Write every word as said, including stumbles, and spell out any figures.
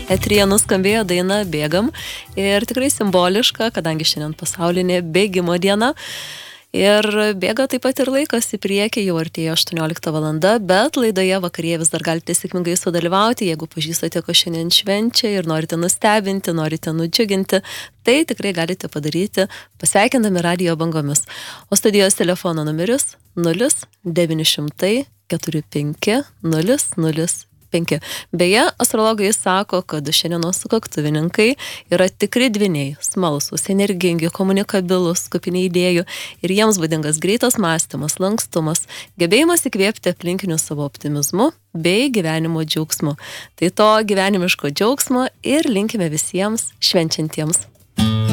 Eteryje nuskambėjo daina Bėgam ir tikrai simboliška, kadangi šiandien pasaulinė bėgimo diena. Ir bėga taip pat ir laikas į priekį, jau artėja aštuoniolikta valanda, bet laidoje Vakarėje vis dar galite sėkmingai sudalyvauti, jeigu pažįstate, ko šiandien švenčia ir norite nustebinti, norite nudžiuginti, tai tikrai galite padaryti pasveikindami radijo bangomis. O studijos telefono numeris nulis devyni šimtai keturi penki nulis nulis penki. Beje, astrologai sako, kad šiandienos sukaktuvininkai yra tikri dvyniai, smalsūs, energingi, komunikabilus, kupini idėjų ir jiems būdingas greitas mąstymas, lankstumas, gebėjimas įkvėpti aplinkinius savo optimizmu bei gyvenimo džiaugsmu. Tai to gyvenimiško džiaugsmo ir linkime visiems švenčiantiems.